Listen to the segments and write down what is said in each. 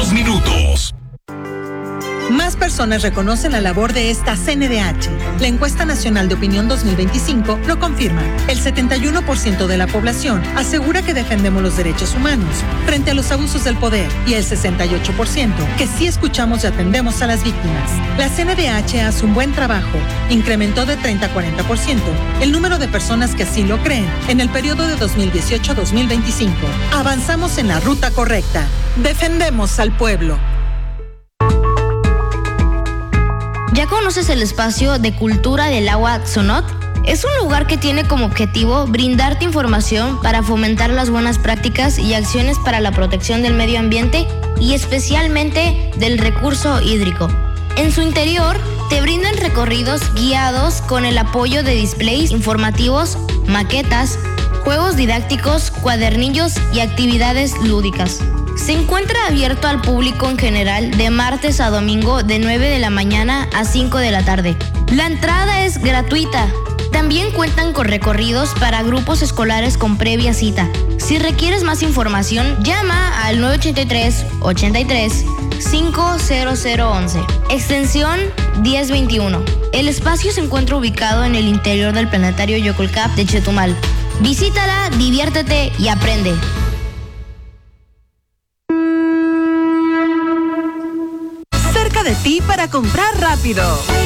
2 minutos. Más personas reconocen la labor de esta CNDH. La encuesta nacional de opinión 2025 lo confirma. El 71% de la población asegura que defendemos los derechos humanos frente a los abusos del poder y el 68% que sí escuchamos y atendemos a las víctimas. La CNDH hace un buen trabajo. Incrementó de 30 a 40% el número de personas que así lo creen en el periodo de 2018 a 2025. Avanzamos en la ruta correcta. Defendemos al pueblo. ¿Ya conoces el espacio de cultura del agua Xonot? Es un lugar que tiene como objetivo brindarte información para fomentar las buenas prácticas y acciones para la protección del medio ambiente y especialmente del recurso hídrico. En su interior te brindan recorridos guiados con el apoyo de displays informativos, maquetas, juegos didácticos, cuadernillos y actividades lúdicas. Se encuentra abierto al público en general de martes a domingo de 9 de la mañana a 5 de la tarde. La entrada es gratuita. También cuentan con recorridos para grupos escolares con previa cita. Si requieres más información, llama al 983-83-50011, extensión 1021. El espacio se encuentra ubicado en el interior del planetario Yoculcap de Chetumal. Visítala, diviértete y aprende. De ti para comprar rápido.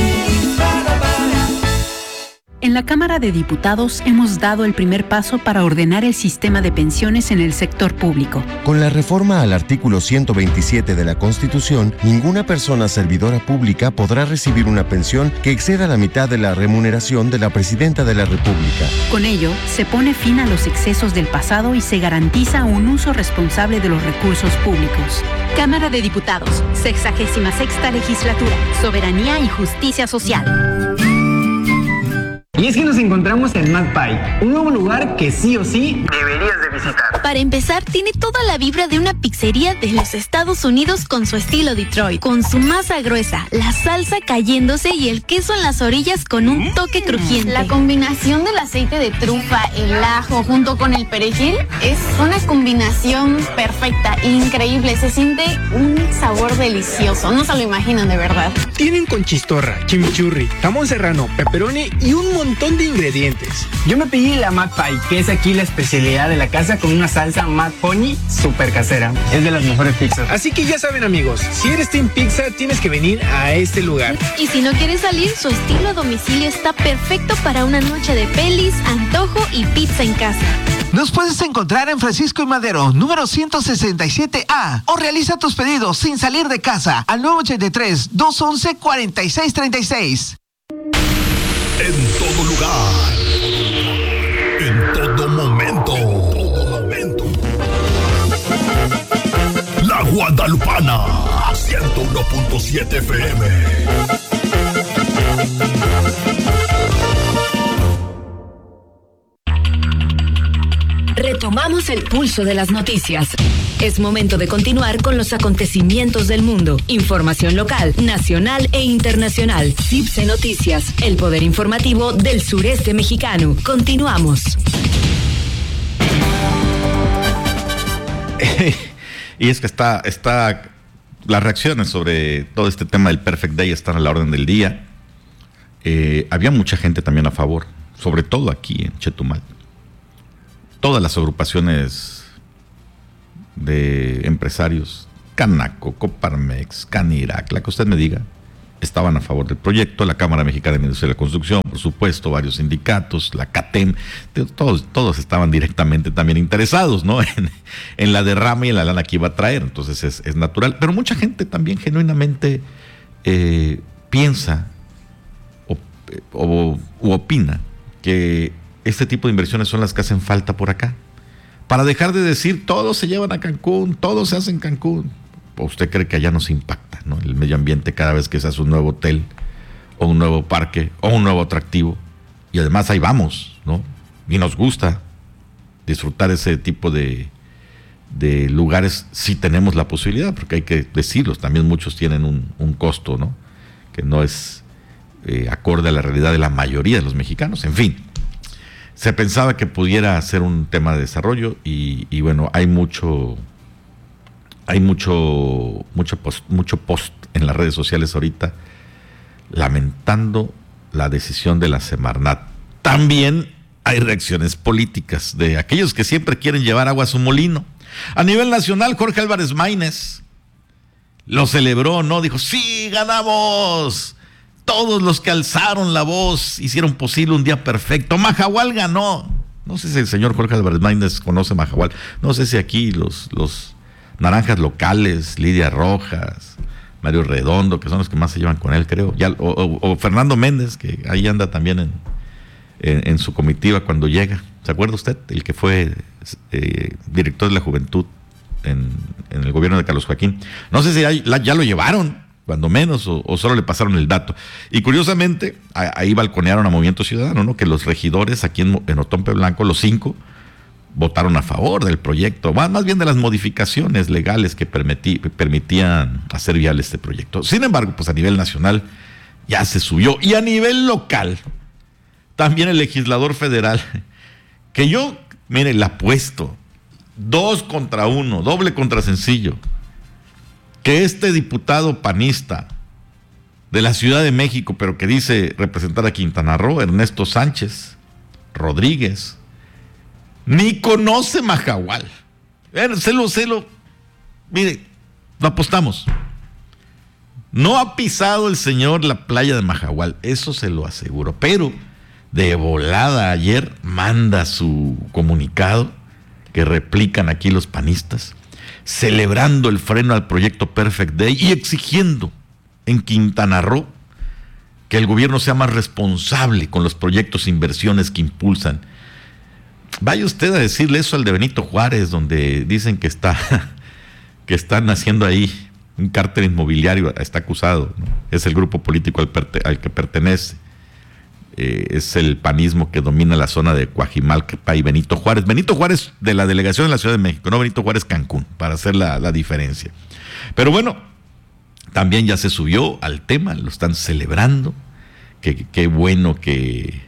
En la Cámara de Diputados hemos dado el primer paso para ordenar el sistema de pensiones en el sector público. Con la reforma al artículo 127 de la Constitución, ninguna persona servidora pública podrá recibir una pensión que exceda la mitad de la remuneración de la Presidenta de la República. Con ello, se pone fin a los excesos del pasado y se garantiza un uso responsable de los recursos públicos. Cámara de Diputados, 66ª Legislatura, Soberanía y Justicia Social. Y es que nos encontramos en McPie, un nuevo lugar que sí o sí deberías de visitar. Para empezar, tiene toda la vibra de una pizzería de los Estados Unidos con su estilo Detroit, con su masa gruesa, la salsa cayéndose y el queso en las orillas con un toque crujiente. La combinación del aceite de trufa, el ajo junto con el perejil es una combinación perfecta, increíble. Se siente un sabor delicioso, no se lo imaginan de verdad. Tienen conchistorra, chimichurri, jamón serrano, pepperoni y un montón de ingredientes. Yo me pedí la McPie, que es aquí la especialidad de la casa con una salsa McPony súper casera. Es de las mejores pizzas. Así que ya saben, amigos, si eres Team Pizza, tienes que venir a este lugar. Y si no quieres salir, su estilo a domicilio está perfecto para una noche de pelis, antojo y pizza en casa. Nos puedes encontrar en Francisco y Madero, número 167A, o realiza tus pedidos sin salir de casa al 983-211-4636. En todo lugar, en todo momento, La Guadalupana, 101.7 FM. Retomamos el pulso de las noticias. Es momento de continuar con los acontecimientos del mundo. Información local, nacional e internacional. CIPSE Noticias, el poder informativo del sureste mexicano. Continuamos. Y es que está las reacciones sobre todo este tema del Perfect Day están a la orden del día. Había mucha gente también a favor, sobre todo aquí en Chetumal. Todas las agrupaciones de empresarios, Canaco, Coparmex, Canirac, la que usted me diga, estaban a favor del proyecto. La Cámara Mexicana de Industria de la Construcción, por supuesto, varios sindicatos, la CATEM, todos estaban directamente también interesados, ¿no? en la derrama y en la lana que iba a traer. Entonces es natural. Pero mucha gente también genuinamente piensa u opina que este tipo de inversiones son las que hacen falta por acá. Para dejar de decir, todos se llevan a Cancún, todos se hacen en Cancún. ¿O usted cree que allá nos impacta, ¿no?, el medio ambiente cada vez que se hace un nuevo hotel, o un nuevo parque, o un nuevo atractivo? Y además ahí vamos, ¿no? Y nos gusta disfrutar ese tipo de lugares si tenemos la posibilidad, porque hay que decirlos, también muchos tienen un costo, ¿no?, que no es acorde a la realidad de la mayoría de los mexicanos. En fin, se pensaba que pudiera ser un tema de desarrollo y bueno, hay mucho hay mucho post en las redes sociales ahorita lamentando la decisión de la Semarnat. También hay reacciones políticas de aquellos que siempre quieren llevar agua a su molino. A nivel nacional, Jorge Álvarez Maínez lo celebró, ¿no? Dijo, sí, ganamos. Todos los que alzaron la voz hicieron posible un día perfecto. Mahahual ganó. No sé si el señor Jorge Álvarez Maínez conoce Mahahual. No sé si aquí los naranjas locales, Lidia Rojas, Mario Redondo, que son los que más se llevan con él, creo. Ya, o Fernando Méndez, que ahí anda también en su comitiva cuando llega. ¿Se acuerda usted? El que fue director de la Juventud en el gobierno de Carlos Joaquín. No sé si ya lo llevaron, cuando menos, o solo le pasaron el dato. Y curiosamente, ahí balconearon a Movimiento Ciudadano, ¿no? Que los regidores aquí en Otompe Blanco, los 5, votaron a favor del proyecto, más bien de las modificaciones legales que permitían hacer viable este proyecto. Sin embargo, pues a nivel nacional ya se subió. Y a nivel local, también el legislador federal, que yo, mire, le apuesto 2 contra 1, doble contra sencillo, que este diputado panista de la Ciudad de México, pero que dice representar a Quintana Roo, Ernesto Sánchez Rodríguez, ni conoce Mahahual. Mire, lo apostamos. No ha pisado el señor la playa de Mahahual, eso se lo aseguro, pero de volada ayer manda su comunicado que replican aquí los panistas, celebrando el freno al proyecto Perfect Day y exigiendo en Quintana Roo que el gobierno sea más responsable con los proyectos e inversiones que impulsan. Vaya usted a decirle eso al de Benito Juárez, donde dicen que están haciendo ahí un cártel inmobiliario, está acusado, ¿no? Es el grupo político al que pertenece. Es el panismo que domina la zona de Coajimalpa y Benito Juárez. Benito Juárez de la delegación de la Ciudad de México, no Benito Juárez Cancún, para hacer la diferencia. Pero bueno, también ya se subió al tema, lo están celebrando. Qué bueno que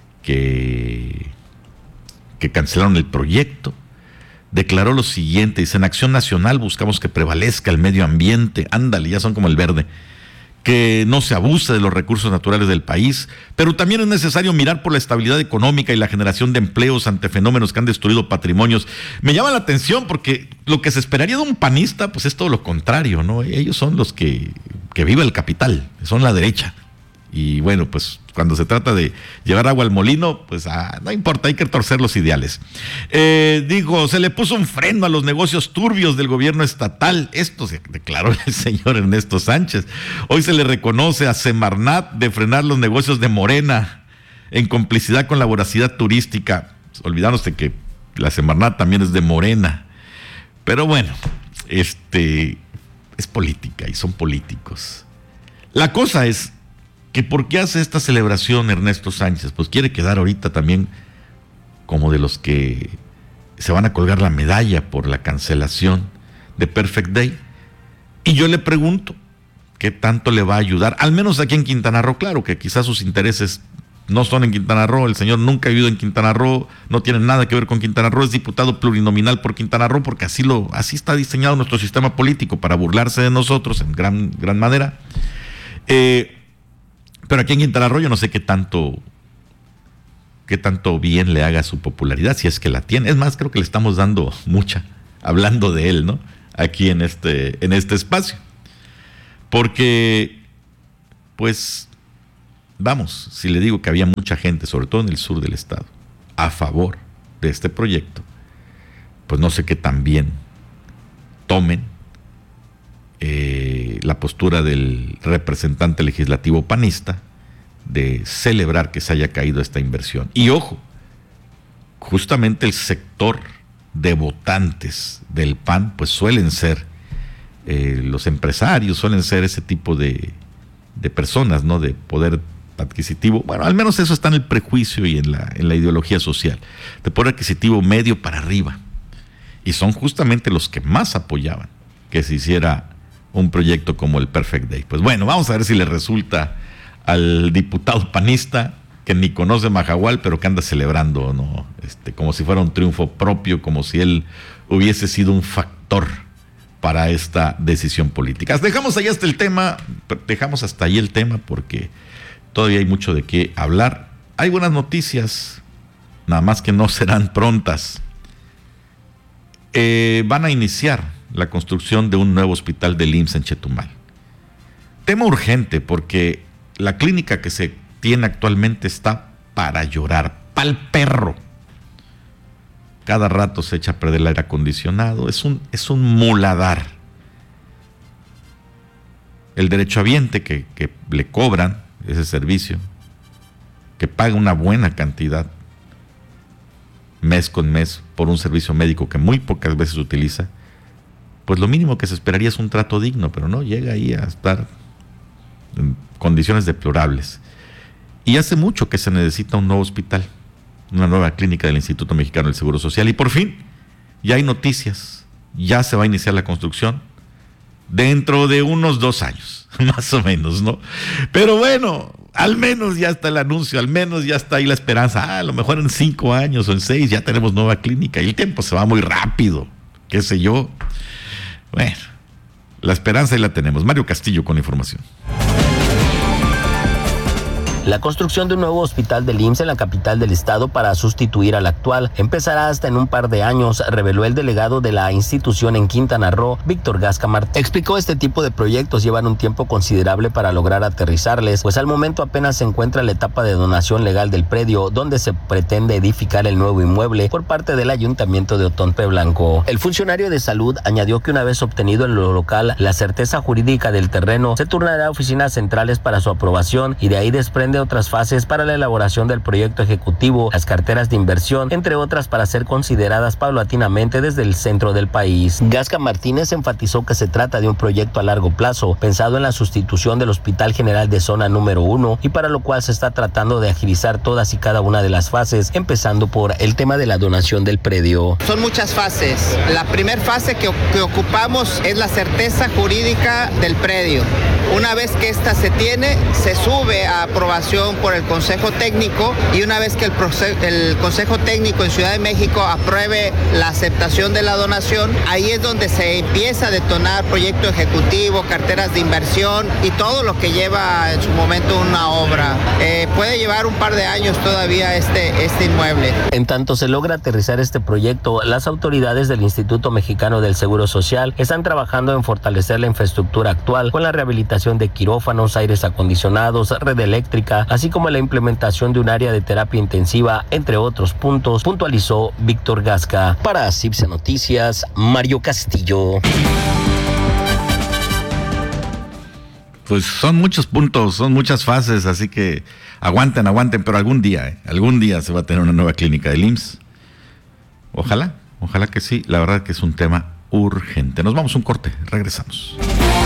cancelaron el proyecto. Declaró lo siguiente, dice: en Acción Nacional buscamos que prevalezca el medio ambiente, ándale, ya son como el verde, que no se abuse de los recursos naturales del país, pero también es necesario mirar por la estabilidad económica y la generación de empleos ante fenómenos que han destruido patrimonios. Me llama la atención porque lo que se esperaría de un panista, pues es todo lo contrario, ¿no? Ellos son los que vive el capital, son la derecha. Y bueno, pues cuando se trata de llevar agua al molino, pues no importa, hay que torcer los ideales. Digo, se le puso un freno a los negocios turbios del gobierno estatal. Esto se declaró el señor Ernesto Sánchez. Hoy se le reconoce a Semarnat de frenar los negocios de Morena en complicidad con la voracidad turística. Olvidándose que la Semarnat también es de Morena. Pero bueno, es política y son políticos. La cosa es que ¿por qué hace esta celebración Ernesto Sánchez? Pues quiere quedar ahorita también como de los que se van a colgar la medalla por la cancelación de Perfect Day. Y yo le pregunto, ¿qué tanto le va a ayudar? Al menos aquí en Quintana Roo, claro que quizás sus intereses no son en Quintana Roo, el señor nunca ha vivido en Quintana Roo, no tiene nada que ver con Quintana Roo, es diputado plurinominal por Quintana Roo, porque así está diseñado nuestro sistema político, para burlarse de nosotros en gran manera. Pero aquí en Quintana Roo yo no sé qué tanto bien le haga su popularidad, si es que la tiene. Es más, creo que le estamos dando mucha, hablando de él, ¿no? Aquí en este espacio. Porque, pues, vamos, si le digo que había mucha gente, sobre todo en el sur del estado, a favor de este proyecto, pues no sé qué tan bien tomen la postura del representante legislativo panista de celebrar que se haya caído esta inversión. Y ojo, justamente el sector de votantes del PAN pues suelen ser los empresarios, suelen ser ese tipo de personas, ¿no? De poder adquisitivo. Bueno, al menos eso está en el prejuicio y en la ideología social, de poder adquisitivo medio para arriba. Y son justamente los que más apoyaban que se hiciera un proyecto como el Perfect Day. Pues bueno, vamos a ver si le resulta al diputado panista, que ni conoce Mahahual, pero que anda celebrando, ¿no? Como si fuera un triunfo propio, como si él hubiese sido un factor para esta decisión política. Dejamos hasta ahí el tema porque todavía hay mucho de qué hablar. Hay buenas noticias, nada más que no serán prontas. Van a iniciar la construcción de un nuevo hospital del IMSS en Chetumal. Tema urgente porque la clínica que se tiene actualmente está para llorar, pa'l perro. Cada rato se echa a perder el aire acondicionado, es un muladar. El derechohabiente que le cobran ese servicio, que paga una buena cantidad mes con mes por un servicio médico que muy pocas veces utiliza, pues lo mínimo que se esperaría es un trato digno, pero no, llega ahí a estar en condiciones deplorables. Y hace mucho que se necesita un nuevo hospital, una nueva clínica del Instituto Mexicano del Seguro Social, y por fin ya hay noticias, ya se va a iniciar la construcción dentro de unos 2 años, más o menos, ¿no? Pero bueno, al menos ya está el anuncio, al menos ya está ahí la esperanza. A lo mejor en 5 años o en 6 ya tenemos nueva clínica, y el tiempo se va muy rápido, qué sé yo. Bueno, la esperanza ahí la tenemos. Mario Castillo con la información. La construcción de un nuevo hospital del IMSS en la capital del estado para sustituir al actual empezará hasta en un par de años, reveló el delegado de la institución en Quintana Roo, Víctor Gasca Martínez. Explicó este tipo de proyectos llevan un tiempo considerable para lograr aterrizarles, pues al momento apenas se encuentra la etapa de donación legal del predio, donde se pretende edificar el nuevo inmueble por parte del Ayuntamiento de Otompe Blanco. El funcionario de salud añadió que una vez obtenido en lo local la certeza jurídica del terreno, se turnará a oficinas centrales para su aprobación y de ahí desprende otras fases para la elaboración del proyecto ejecutivo, las carteras de inversión, entre otras para ser consideradas paulatinamente desde el centro del país. Gasca Martínez enfatizó que se trata de un proyecto a largo plazo, pensado en la sustitución del Hospital General de Zona número 1 y para lo cual se está tratando de agilizar todas y cada una de las fases, empezando por el tema de la donación del predio. Son muchas fases. La primera fase que ocupamos es la certeza jurídica del predio. Una vez que esta se tiene, se sube a aprobación por el Consejo Técnico y una vez que el Consejo Técnico en Ciudad de México apruebe la aceptación de la donación, ahí es donde se empieza a detonar proyecto ejecutivo, carteras de inversión y todo lo que lleva en su momento una obra. Puede llevar un par de años todavía este inmueble. En tanto se logra aterrizar este proyecto, las autoridades del Instituto Mexicano del Seguro Social están trabajando en fortalecer la infraestructura actual con la rehabilitación de quirófanos, aires acondicionados, red eléctrica, así como la implementación de un área de terapia intensiva, entre otros puntos, puntualizó Víctor Gasca. Para CIPSE Noticias, Mario Castillo. Pues son muchos puntos, son muchas fases, así que aguanten, pero algún día se va a tener una nueva clínica del IMSS. Ojalá que sí, la verdad que es un tema urgente. Nos vamos a un corte, regresamos.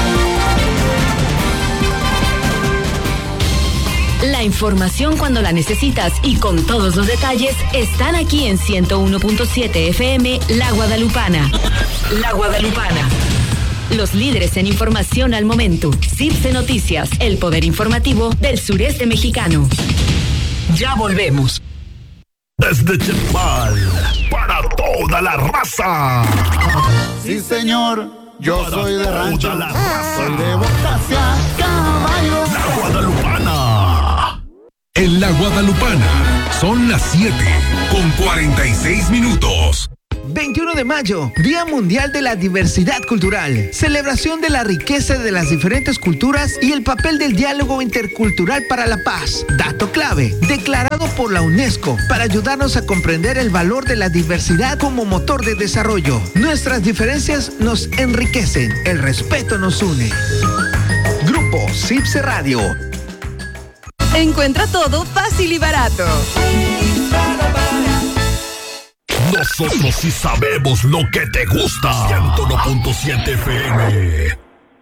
La información cuando la necesitas y con todos los detalles están aquí en 101.7 FM La Guadalupana. La Guadalupana. Los líderes en información al momento. CIPSE Noticias, el poder informativo del sureste mexicano. Ya volvemos. Desde Chetumal, para toda la raza. Sí, señor, yo soy de rancho. Soy de botas a caballo. La Guadalupana. En La Guadalupana son las 7:46. 21 de mayo, Día Mundial de la Diversidad Cultural, celebración de la riqueza de las diferentes culturas y el papel del diálogo intercultural para la paz. Dato clave, declarado por la UNESCO para ayudarnos a comprender el valor de la diversidad como motor de desarrollo. Nuestras diferencias nos enriquecen, el respeto nos une. Grupo CIPSE Radio. Encuentra todo fácil y barato. Nosotros sí sabemos lo que te gusta. 101.7 FM.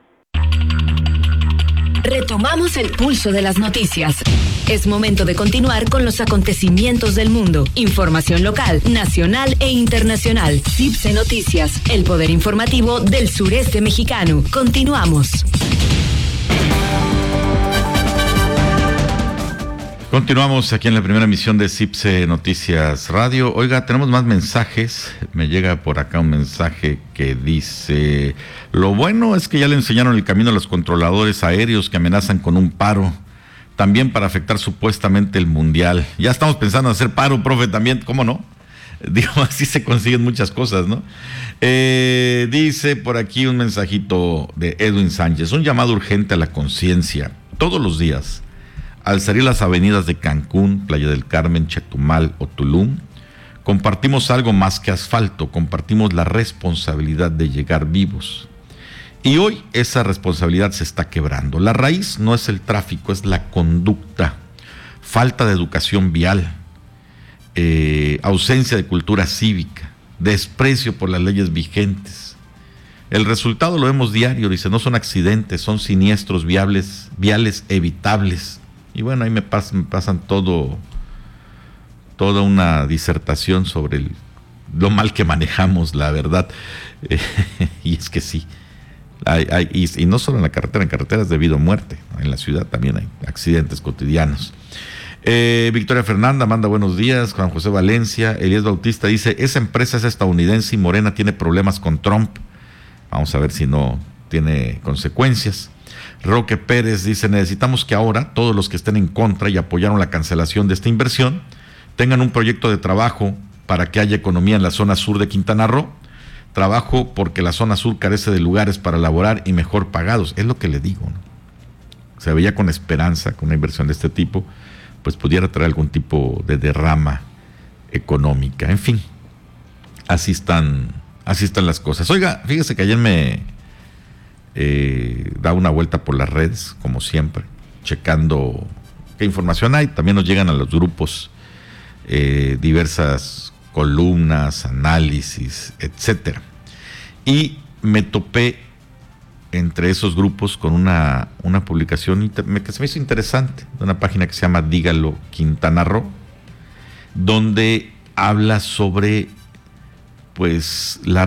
Retomamos el pulso de las noticias. Es momento de continuar con los acontecimientos del mundo. Información local, nacional e internacional. CIPSE Noticias, el poder informativo del sureste mexicano. Continuamos. Continuamos aquí en la primera emisión de CIPSE Noticias Radio. Oiga, tenemos más mensajes. Me llega por acá un mensaje que dice: lo bueno es que ya le enseñaron el camino a los controladores aéreos que amenazan con un paro, también para afectar supuestamente el mundial. Ya estamos pensando en hacer paro, profe, también, ¿cómo no? Digo, así se consiguen muchas cosas, ¿no? Dice por aquí un mensajito de Edwin Sánchez: un llamado urgente a la conciencia. Todos los días, al salir las avenidas de Cancún, Playa del Carmen, Chetumal o Tulum, compartimos algo más que asfalto, compartimos la responsabilidad de llegar vivos. Y hoy esa responsabilidad se está quebrando. La raíz no es el tráfico, es la conducta, falta de educación vial, ausencia de cultura cívica, desprecio por las leyes vigentes. El resultado lo vemos diario, dice, no son accidentes, son siniestros viales evitables. Y bueno, ahí me pasan toda una disertación sobre lo mal que manejamos, la verdad. Y es que sí, y no solo en carreteras de vida o muerte, en la ciudad también hay accidentes cotidianos. Victoria Fernanda manda buenos días. Juan José Valencia. Elías Bautista dice: esa empresa es estadounidense y Morena tiene problemas con Trump. Vamos a ver si no tiene consecuencias. Roque Pérez dice: necesitamos que ahora todos los que estén en contra y apoyaron la cancelación de esta inversión tengan un proyecto de trabajo para que haya economía en la zona sur de Quintana Roo. Trabajo porque la zona sur carece de lugares para laborar y mejor pagados. Es lo que le digo, ¿no? Se veía con esperanza que una inversión de este tipo pues pudiera traer algún tipo de derrama económica. En fin, así están las cosas. Oiga, fíjese que ayer me da una vuelta por las redes, como siempre, checando qué información hay. También nos llegan a los grupos diversas columnas, análisis, etcétera. Y me topé entre esos grupos con una publicación que se me hizo interesante, de una página que se llama Dígalo Quintana Roo, donde habla sobre pues la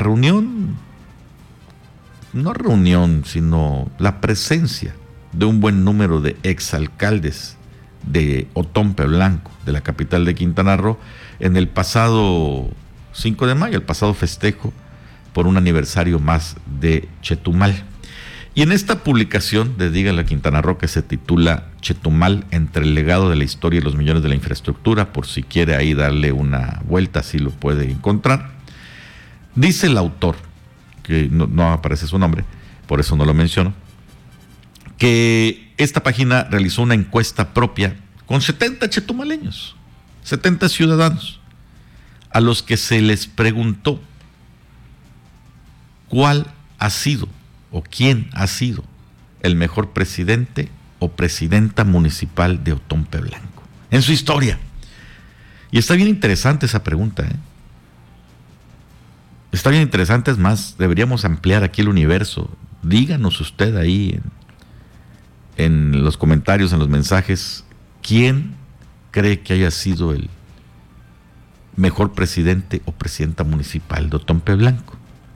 sino la presencia de un buen número de exalcaldes de Otompe Blanco, de la capital de Quintana Roo, en el pasado 5 de mayo, el pasado festejo por un aniversario más de Chetumal. Y en esta publicación de Dígalo Quintana Roo, que se titula Chetumal entre el legado de la historia y los millones de la infraestructura, por si quiere ahí darle una vuelta, así lo puede encontrar, dice el autor, que no aparece su nombre, por eso no lo menciono, que esta página realizó una encuesta propia con 70 chetumaleños, 70 ciudadanos, a los que se les preguntó cuál ha sido o quién ha sido el mejor presidente o presidenta municipal de Otompe Blanco en su historia. Y está bien interesante esa pregunta, ¿eh? Está bien interesante, es más, deberíamos ampliar aquí el universo. Díganos usted ahí en los comentarios, en los mensajes, ¿quién cree que haya sido el mejor presidente o presidenta municipal de Otompe Blanco?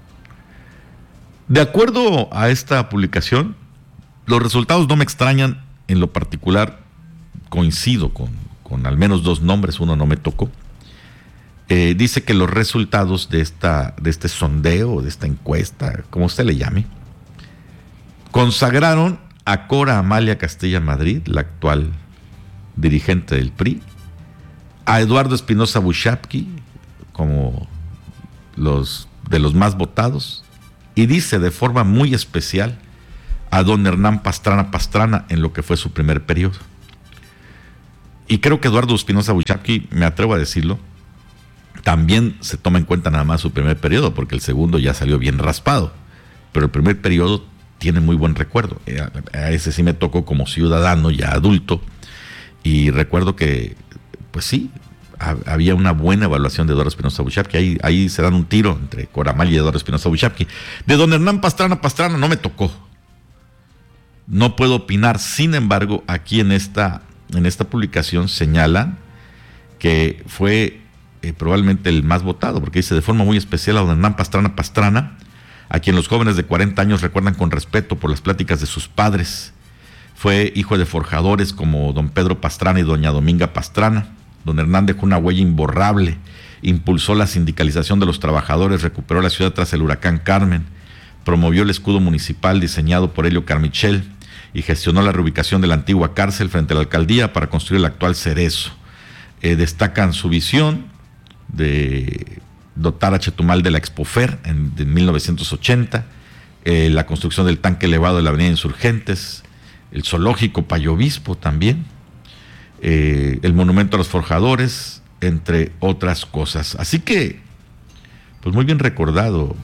De acuerdo a esta publicación, los resultados no me extrañan. En lo particular, coincido con al menos 2 nombres, uno no me tocó. Dice que los resultados de este sondeo, de esta encuesta, como usted le llame, consagraron a Cora Amalia Castilla Madrid, la actual dirigente del PRI, a Eduardo Espinosa Buchapki como de los más votados, y dice de forma muy especial a don Hernán Pastrana en lo que fue su primer periodo. Y creo que Eduardo Espinosa Buchapki, me atrevo a decirlo, también se toma en cuenta nada más su primer periodo, porque el segundo ya salió bien raspado, pero el primer periodo tiene muy buen recuerdo. A ese sí me tocó como ciudadano ya adulto, y recuerdo que, pues sí, había una buena evaluación de Eduardo Espinosa Buchapki. Ahí se dan un tiro entre Coramal y Eduardo Espinosa Buchapki. De don Hernán Pastrana no me tocó, no puedo opinar. Sin embargo, aquí en esta publicación señalan que fue probablemente el más votado, porque dice de forma muy especial a don Hernán Pastrana, a quien los jóvenes de 40 años recuerdan con respeto por las pláticas de sus padres, Fue hijo de forjadores como don Pedro Pastrana y doña Dominga Pastrana. Don Hernán dejó una huella imborrable, impulsó la sindicalización de los trabajadores, recuperó la ciudad tras el huracán Carmen, promovió el escudo municipal diseñado por Helio Carmichel y gestionó la reubicación de la antigua cárcel frente a la alcaldía para construir el actual Cerezo. Destacan su visión de dotar a Chetumal de la Expofer en 1980, la construcción del tanque elevado de la avenida Insurgentes, el zoológico Payo Obispo también, el monumento a los forjadores, entre otras cosas. Así que, pues muy bien recordado,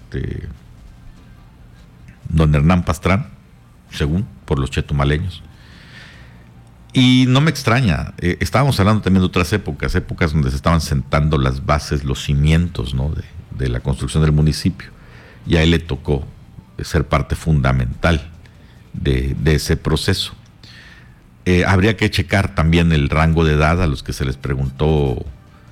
don Hernán Pastrana, según por los chetumaleños. Y no me extraña, estábamos hablando también de otras épocas donde se estaban sentando las bases, los cimientos, ¿no?, de la construcción del municipio, y a él le tocó ser parte fundamental de ese proceso. Habría que checar también el rango de edad a los que se les preguntó,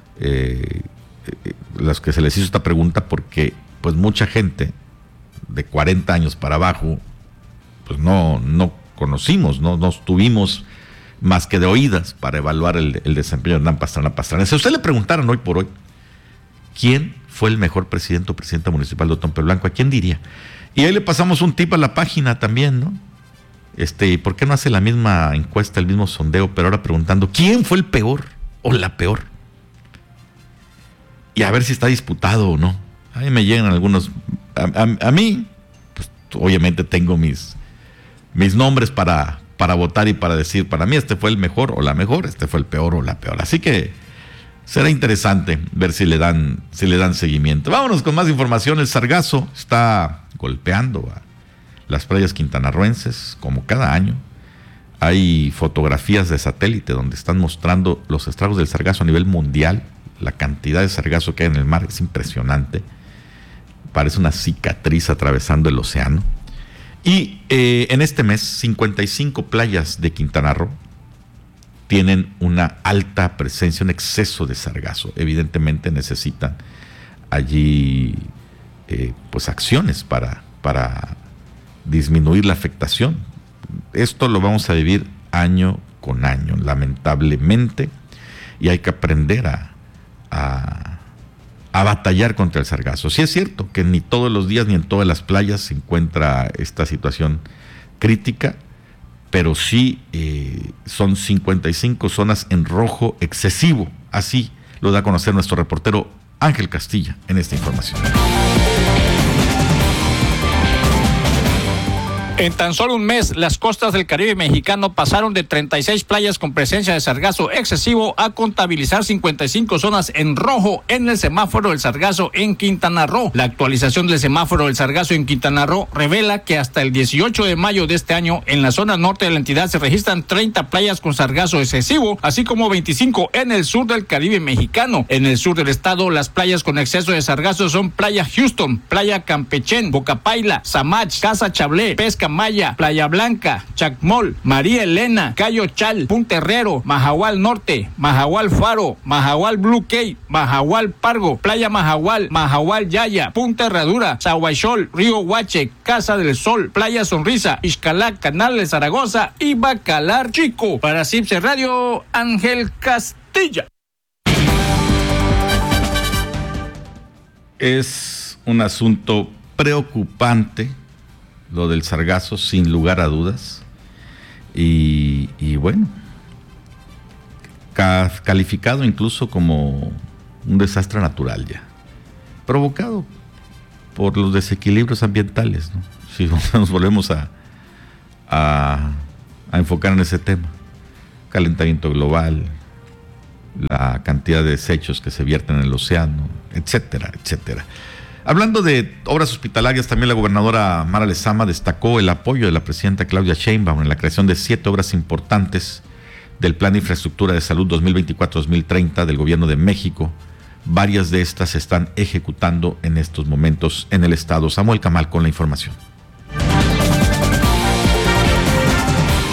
los que se les hizo esta pregunta, porque pues mucha gente de 40 años para abajo pues no conocimos, no tuvimos más que de oídas para evaluar el desempeño de Hernán Pastrana. Si a usted le preguntaran hoy por hoy quién fue el mejor presidente o presidenta municipal de Otompe Blanco, ¿a quién diría? Y ahí le pasamos un tip a la página también, ¿no? ¿Por qué no hace la misma encuesta, el mismo sondeo, pero ahora preguntando quién fue el peor o la peor? Y a ver si está disputado o no. A mí me llegan algunos, a mí, pues obviamente tengo mis nombres para votar y para decir, para mí este fue el mejor o la mejor, este fue el peor o la peor. Así que será interesante ver si le dan seguimiento. Vámonos con más información. El sargazo está golpeando a las playas quintanarroenses, como cada año. Hay fotografías de satélite donde están mostrando los estragos del sargazo a nivel mundial. La cantidad de sargazo que hay en el mar es impresionante. Parece una cicatriz atravesando el océano. Y en este mes, 55 playas de Quintana Roo tienen una alta presencia, un exceso de sargazo. Evidentemente necesitan allí pues acciones para disminuir la afectación. Esto lo vamos a vivir año con año, lamentablemente, y hay que aprender a batallar contra el sargazo. Sí es cierto que ni todos los días ni en todas las playas se encuentra esta situación crítica, pero sí son 55 zonas en rojo excesivo. Así lo da a conocer nuestro reportero Ángel Castilla en esta información. En tan solo un mes, las costas del Caribe mexicano pasaron de 36 playas con presencia de sargazo excesivo a contabilizar 55 zonas en rojo en el semáforo del sargazo en Quintana Roo. La actualización del semáforo del sargazo en Quintana Roo revela que hasta el 18 de mayo de este año, en la zona norte de la entidad se registran 30 playas con sargazo excesivo, así como 25 en el sur del Caribe mexicano. En el sur del estado, las playas con exceso de sargazo son Playa Houston, Playa Campechén, Bocapaila, Samach, Casa Chablé, Pesca Maya, Playa Blanca, Chacmol, María Elena, Cayo Chal, Punta Herrero, Mahahual Norte, Mahahual Faro, Mahahual Blue Cay, Mahahual Pargo, Playa Mahahual, Mahahual Yaya, Punta Herradura, Zahuaychol, Río Huache, Casa del Sol, Playa Sonrisa, Ixcalac, Canal de Zaragoza y Bacalar Chico. Para CIPSE Radio, Ángel Castilla. Es un asunto preocupante lo del sargazo, sin lugar a dudas, y bueno, calificado incluso como un desastre natural ya, provocado por los desequilibrios ambientales, ¿no? Si nos volvemos a enfocar en ese tema, calentamiento global, la cantidad de desechos que se vierten en el océano, etcétera, etcétera. Hablando de obras hospitalarias, también la gobernadora Mara Lezama destacó el apoyo de la presidenta Claudia Sheinbaum en la creación de 7 obras importantes del Plan de Infraestructura de Salud 2024-2030 del Gobierno de México. Varias de estas se están ejecutando en estos momentos en el estado. Samuel Camal con la información.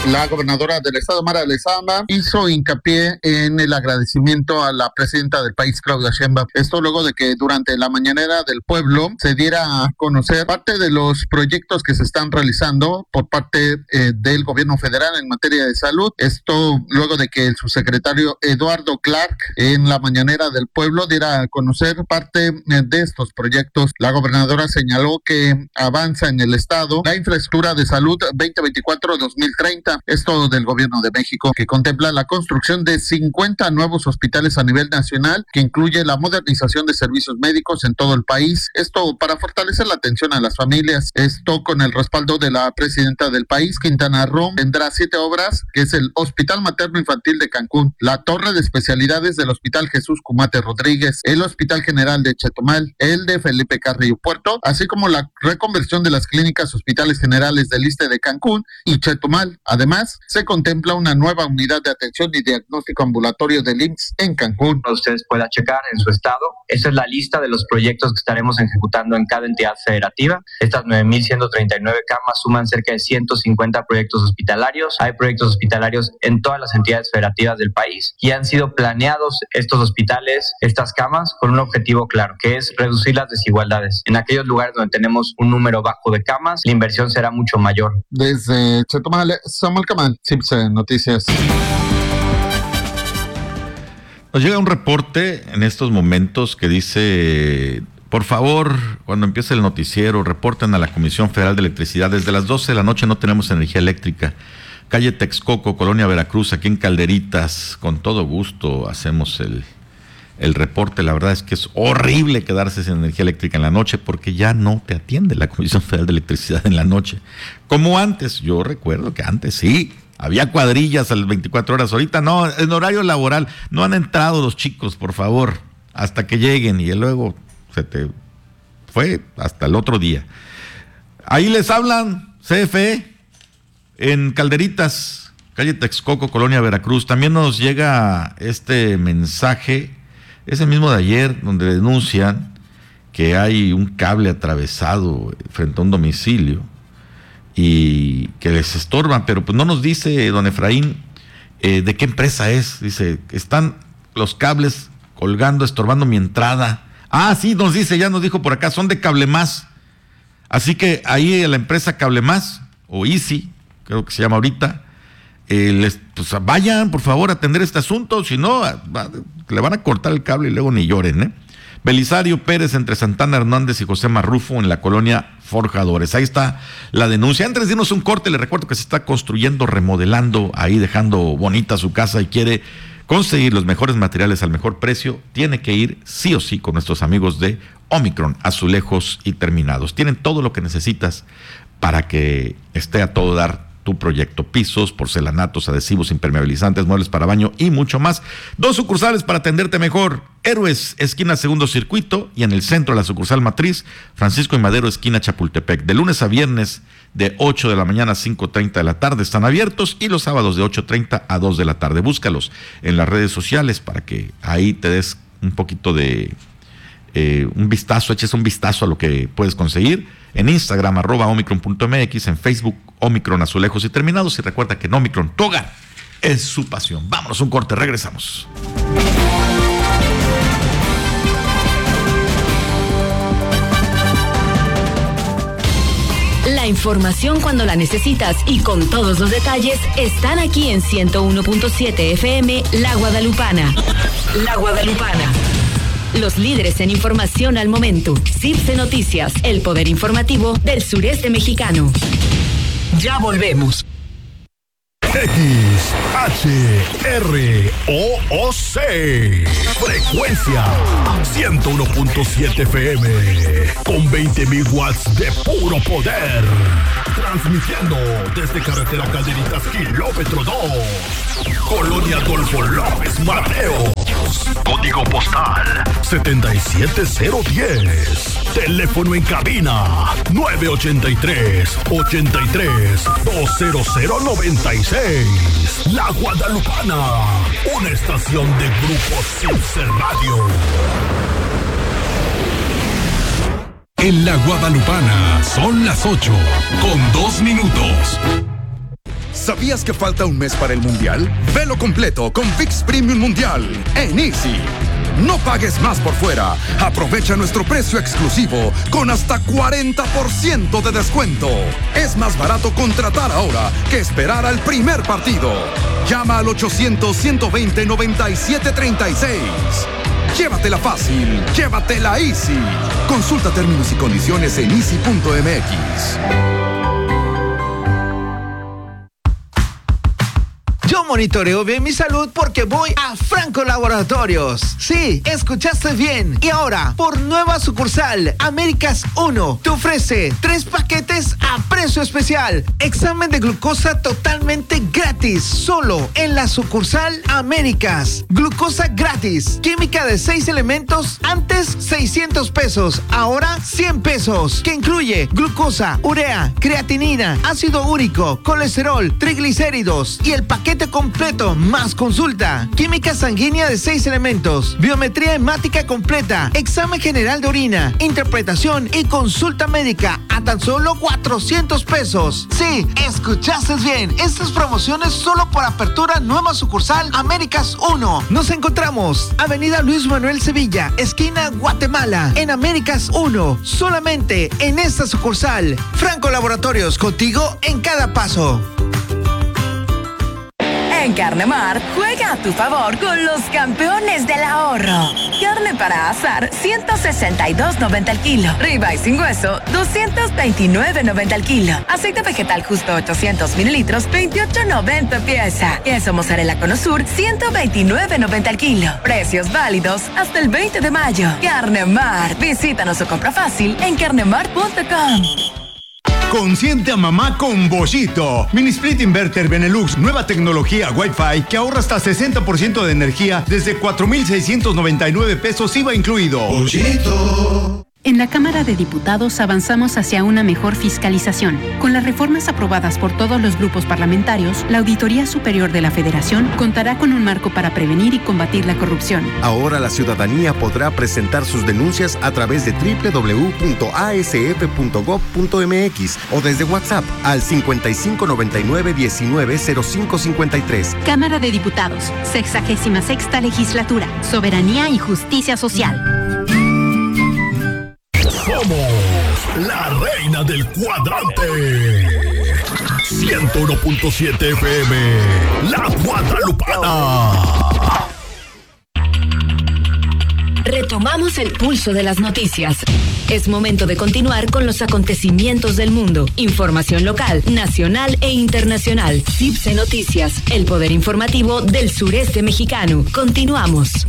La gobernadora del estado, Mara Lezama, hizo hincapié en el agradecimiento a la presidenta del país, Claudia Sheinbaum. Esto luego de que durante la mañanera del pueblo se diera a conocer parte de los proyectos que se están realizando por parte del gobierno federal en materia de salud. Esto luego de que el subsecretario Eduardo Clark en la mañanera del pueblo diera a conocer parte de estos proyectos. La gobernadora señaló que avanza en el estado la infraestructura de salud 2024-2030. Esto del gobierno de México, que contempla la construcción de 50 nuevos hospitales a nivel nacional, que incluye la modernización de servicios médicos en todo el país. Esto para fortalecer la atención a las familias. Esto con el respaldo de la presidenta del país. Quintana Roo tendrá 7 obras, que es el Hospital Materno Infantil de Cancún, la Torre de Especialidades del Hospital Jesús Cumate Rodríguez, el Hospital General de Chetumal, el de Felipe Carrillo Puerto, así como la reconversión de las clínicas hospitales generales del ISSSTE de Cancún y Chetumal. Además, se contempla una nueva unidad de atención y diagnóstico ambulatorio del IMSS en Cancún. Ustedes puedan checar en su estado. Esa es la lista de los proyectos que estaremos ejecutando en cada entidad federativa. Estas 9,139 camas suman cerca de 150 proyectos hospitalarios. Hay proyectos hospitalarios en todas las entidades federativas del país y han sido planeados estos hospitales, estas camas, con un objetivo claro, que es reducir las desigualdades. En aquellos lugares donde tenemos un número bajo de camas, la inversión será mucho mayor. Desde Chetumal, Samuel Camal, Cipse Noticias. Nos llega un reporte en estos momentos que dice: por favor, cuando empiece el noticiero, reporten a la Comisión Federal de Electricidad. Desde las 12 de la noche no tenemos energía eléctrica. Calle Texcoco, Colonia Veracruz, aquí en Calderitas. Con todo gusto hacemos el reporte. La verdad es que es horrible quedarse sin energía eléctrica en la noche porque ya no te atiende la Comisión Federal de Electricidad en la noche. Como antes, yo recuerdo que antes sí, había cuadrillas a las 24 horas. Ahorita no, en horario laboral. No han entrado los chicos, por favor, hasta que lleguen y luego se te fue hasta el otro día. Ahí les hablan, CFE, en Calderitas, calle Texcoco, Colonia Veracruz. También nos llega este mensaje, ese mismo de ayer, donde denuncian que hay un cable atravesado frente a un domicilio y que les estorban, pero pues no nos dice don Efraín de qué empresa es. Dice, están los cables colgando, estorbando mi entrada. Ah, sí, nos dice, ya nos dijo por acá, son de Cablemás. Así que ahí la empresa Cablemás, o Easy, creo que se llama ahorita, pues vayan, por favor, a atender este asunto, si no, le van a cortar el cable y luego ni lloren, ¿eh? Belisario Pérez, entre Santana Hernández y José Marrufo, en la colonia Forjadores. Ahí está la denuncia. Antes de irnos un corte, le recuerdo que se está construyendo, remodelando, ahí dejando bonita su casa y quiere conseguir los mejores materiales al mejor precio. Tiene que ir sí o sí con nuestros amigos de Omicron, Azulejos y Terminados. Tienen todo lo que necesitas para que esté a todo dar tu proyecto: pisos, porcelanatos, adhesivos, impermeabilizantes, muebles para baño y mucho más. 2 sucursales para atenderte mejor: Héroes, esquina Segundo Circuito, y en el centro la sucursal matriz, Francisco y Madero, esquina Chapultepec. De lunes a viernes, de 8 de la mañana a 5:30 de la tarde están abiertos, y los sábados de 8:30 a 2 de la tarde. Búscalos en las redes sociales para que ahí te des un poquito de un vistazo, eches un vistazo a lo que puedes conseguir. En Instagram, @omicron.mx, en Facebook, Omicron, Azulejos y Terminados. Y recuerda que en Omicron, tu hogar es su pasión. Vámonos, un corte, regresamos. La información cuando la necesitas y con todos los detalles están aquí en 101.7 FM La Guadalupana. La Guadalupana. Los líderes en información al momento. Cipse Noticias, el poder informativo del sureste mexicano. Ya volvemos. XHROOC. Frecuencia 101.7 FM. Con 20,000 watts de puro poder. Transmitiendo desde carretera Calderitas, kilómetro 2. Colonia Adolfo López Mateos. Código postal 77010. Teléfono en cabina 983-83-20096. La Guadalupana, una estación de Grupo Cipse Radio. En La Guadalupana son las 8:02. ¿Sabías que falta un mes para el Mundial? Velo completo con ViX Premium Mundial en Easy. No pagues más por fuera. Aprovecha nuestro precio exclusivo con hasta 40% de descuento. Es más barato contratar ahora que esperar al primer partido. Llama al 800-120-9736. Llévatela fácil, llévatela Easy. Consulta términos y condiciones en easy.mx. Yo monitoreo bien mi salud porque voy a Franco Laboratorios. Sí, escuchaste bien. Y ahora, por nueva sucursal, Américas 1 te ofrece 3 paquetes a precio especial. Examen de glucosa totalmente gratis, solo en la sucursal Américas. Glucosa gratis. Química de 6 elementos, antes 600 pesos, ahora 100 pesos. Que incluye glucosa, urea, creatinina, ácido úrico, colesterol, triglicéridos y el paquete completo más consulta. Química sanguínea de 6 elementos, biometría hemática completa, examen general de orina, interpretación y consulta médica a tan solo 400 pesos. Sí, escuchaste bien. Estas promociones solo por apertura nueva sucursal Américas 1. Nos encontramos Avenida Luis Manuel Sevilla, esquina Guatemala, en Américas 1. Solamente en esta sucursal. Franco Laboratorios, contigo en cada paso. En Carnemar, juega a tu favor con los campeones del ahorro. Carne para asar, 162.90 al kilo. Ribeye sin hueso, 229.90 al kilo. Aceite vegetal justo 800 mililitros, 28.90 pieza. Queso mozzarella Cono Sur, 129.90 al kilo. Precios válidos hasta el 20 de mayo. Carnemar. Visítanos o compra fácil en carnemar.com. Consiente a mamá con Bollito. Mini Split Inverter Benelux, nueva tecnología Wi-Fi que ahorra hasta 60% de energía desde 4,699 pesos IVA incluido. Bollito. En la Cámara de Diputados avanzamos hacia una mejor fiscalización. Con las reformas aprobadas por todos los grupos parlamentarios, la Auditoría Superior de la Federación contará con un marco para prevenir y combatir la corrupción. Ahora la ciudadanía podrá presentar sus denuncias a través de www.asf.gov.mx o desde WhatsApp al 5599-190553. Cámara de Diputados, 66ª Legislatura, Soberanía y Justicia Social. Somos la reina del cuadrante. 101.7 FM, La Guadalupana. Retomamos el pulso de las noticias. Es momento de continuar con los acontecimientos del mundo. Información local, nacional e internacional. CIPSE Noticias, el poder informativo del sureste mexicano. Continuamos.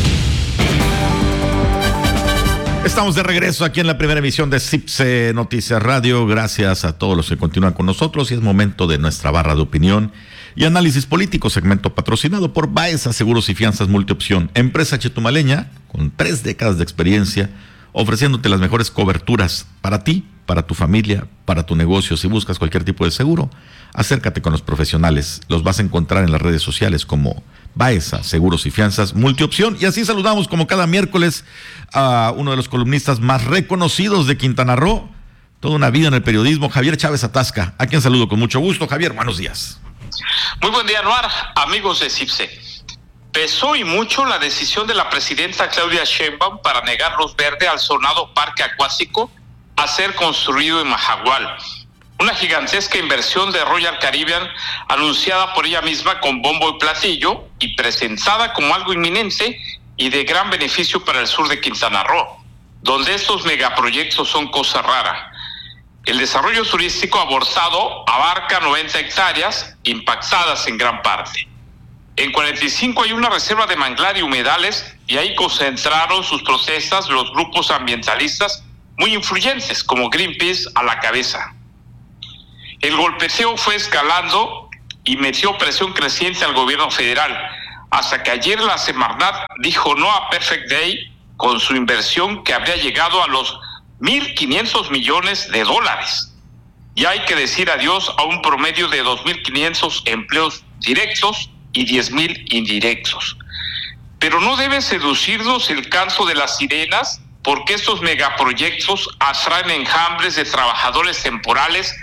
Estamos de regreso aquí en la primera emisión de CIPSE Noticias Radio. Gracias a todos los que continúan con nosotros y es momento de nuestra barra de opinión y análisis político, segmento patrocinado por Baeza Seguros y Fianzas Multiopción, empresa chetumaleña con 3 décadas de experiencia, ofreciéndote las mejores coberturas para ti, para tu familia, para tu negocio. Si buscas cualquier tipo de seguro, acércate con los profesionales. Los vas a encontrar en las redes sociales como Baeza Seguros y Fianzas Multiopción. Y así saludamos como cada miércoles a uno de los columnistas más reconocidos de Quintana Roo, toda una vida en el periodismo, Javier Chávez Atasca, a quien saludo con mucho gusto. Javier, buenos días. Muy buen día, Anuar, amigos de CIPSE. Pesó y mucho la decisión de la presidenta Claudia Sheinbaum para negar luz verde al sonado parque acuático a ser construido en Majagual. Una gigantesca inversión de Royal Caribbean anunciada por ella misma con bombo y platillo y presentada como algo inminente y de gran beneficio para el sur de Quintana Roo, donde estos megaproyectos son cosa rara. El desarrollo turístico abortado abarca 90 hectáreas impactadas en gran parte. En 45 hay una reserva de manglar y humedales y ahí concentraron sus protestas los grupos ambientalistas muy influyentes como Greenpeace a la cabeza. El golpeteo fue escalando y metió presión creciente al gobierno federal, hasta que ayer la Semarnat dijo no a Perfect Day con su inversión que habría llegado a los 1.500 millones de dólares. Y hay que decir adiós a un promedio de 2.500 empleos directos y 10,000 indirectos. Pero no debe seducirnos el canto de las sirenas, porque estos megaproyectos atraen enjambres de trabajadores temporales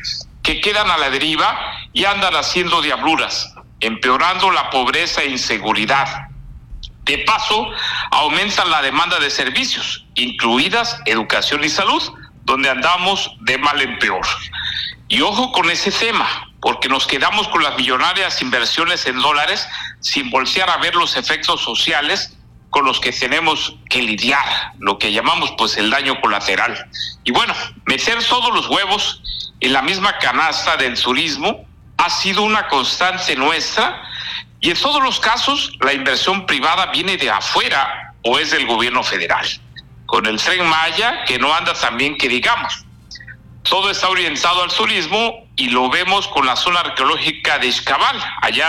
que quedan a la deriva y andan haciendo diabluras, empeorando la pobreza e inseguridad. De paso, aumentan la demanda de servicios, incluidas educación y salud, donde andamos de mal en peor. Y ojo con ese tema, porque nos quedamos con las millonarias inversiones en dólares sin voltear a ver los efectos sociales con los que tenemos que lidiar, lo que llamamos pues el daño colateral. Y bueno, meter todos los huevos en la misma canasta del turismo ha sido una constante nuestra, y en todos los casos la inversión privada viene de afuera o es del gobierno federal, con el Tren Maya que no anda tan bien que digamos. Todo está orientado al turismo y lo vemos con la zona arqueológica de Xcabal, allá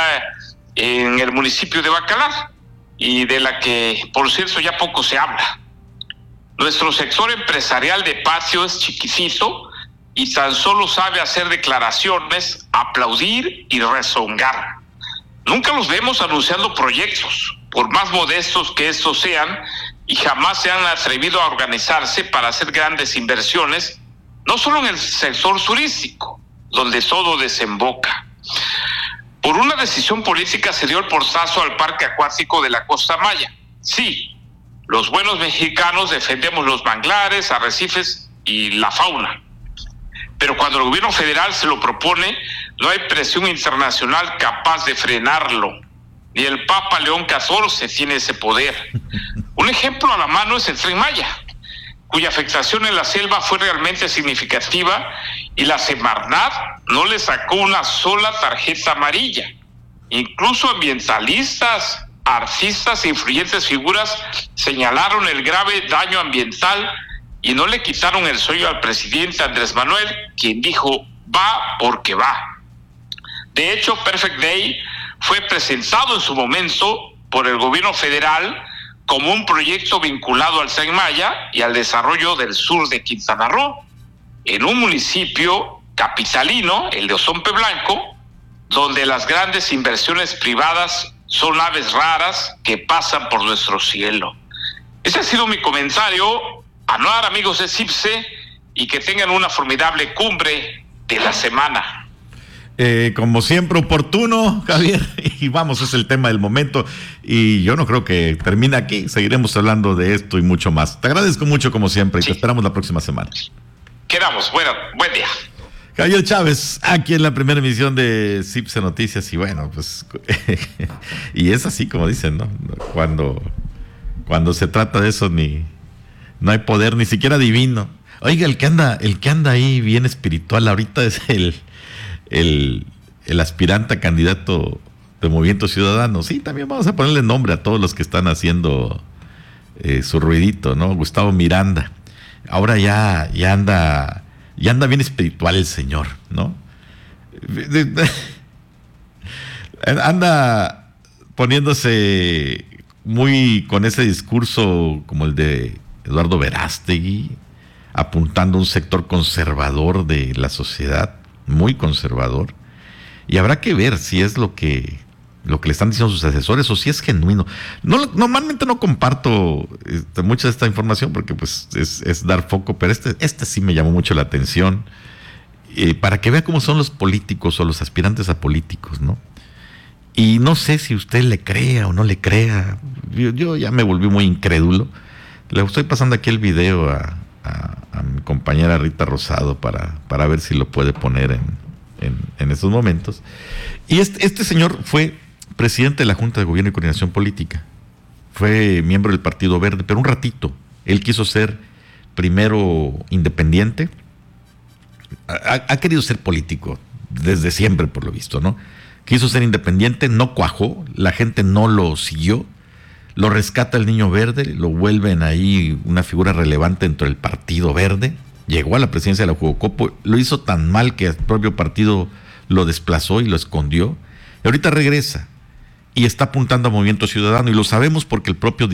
en el municipio de Bacalar, y de la que, por cierto, ya poco se habla. Nuestro sector empresarial de patio es chiquitito y tan solo sabe hacer declaraciones, aplaudir y rezongar. Nunca los vemos anunciando proyectos, por más modestos que estos sean, y jamás se han atrevido a organizarse para hacer grandes inversiones, no solo en el sector turístico, donde todo desemboca. Por una decisión política se dio el portazo al parque acuático de la Costa Maya. Sí, los buenos mexicanos defendemos los manglares, arrecifes y la fauna. Pero cuando el gobierno federal se lo propone, no hay presión internacional capaz de frenarlo. Ni el Papa León XIV tiene ese poder. Un ejemplo a la mano es el Tren Maya, cuya afectación en la selva fue realmente significativa y la Semarnat no le sacó una sola tarjeta amarilla. Incluso ambientalistas, artistas e influyentes figuras señalaron el grave daño ambiental y no le quitaron el sueño al presidente Andrés Manuel, quien dijo, va porque va. De hecho, Perfect Day fue presentado en su momento por el gobierno federal como un proyecto vinculado al Tren Maya y al desarrollo del sur de Quintana Roo, en un municipio capitalino, el de Ozompe Blanco, donde las grandes inversiones privadas son aves raras que pasan por nuestro cielo. Ese ha sido mi comentario. Anuar, amigos de CIPSE, y que tengan una formidable cumbre de la semana. Como siempre, oportuno, Javier, y vamos, es el tema del momento, y yo no creo que termine aquí, seguiremos hablando de esto y mucho más. Te agradezco mucho como siempre, y te esperamos la próxima semana. Quedamos, buen día. Javier Chávez, aquí en la primera emisión de CIPSE Noticias, y bueno, pues, y es así como dicen, ¿no? Cuando se trata de eso, no hay poder, ni siquiera divino. Oiga, el que anda ahí bien espiritual ahorita es el aspirante a candidato de Movimiento Ciudadano. Sí, también vamos a ponerle nombre a todos los que están haciendo su ruidito, ¿no? Gustavo Miranda. Ahora ya anda bien espiritual el señor, ¿no? Anda poniéndose muy con ese discurso como el de Eduardo Verástegui, apuntando a un sector conservador de la sociedad, muy conservador, y habrá que ver si es lo que le están diciendo sus asesores o si es genuino. Normalmente no comparto mucha de esta información porque pues es dar foco, pero este sí me llamó mucho la atención, para que vea cómo son los políticos o los aspirantes a políticos, ¿no? Y no sé si usted le crea o no le crea, yo ya me volví muy incrédulo. Le estoy pasando aquí el video a mi compañera Rita Rosado para ver si lo puede poner en estos momentos. Y este señor fue presidente de la Junta de Gobierno y Coordinación Política. Fue miembro del Partido Verde, pero un ratito. Él quiso ser primero independiente. Ha querido ser político desde siempre, por lo visto, ¿no? Quiso ser independiente, no cuajó, la gente no lo siguió. Lo rescata el Niño Verde, lo vuelven ahí una figura relevante dentro del Partido Verde. Llegó a la presidencia de la Jugocopo, lo hizo tan mal que el propio partido lo desplazó y lo escondió. Y ahorita regresa y está apuntando a Movimiento Ciudadano, y lo sabemos porque el propio